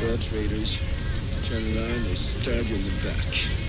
Squad raiders. Turn around, they stab you in the back.